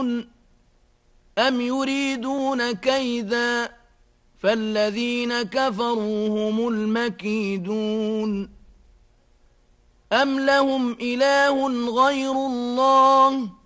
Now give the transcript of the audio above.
أم يريدون كيدا فالذين كفروا هم المكيدون أم لهم إله غير الله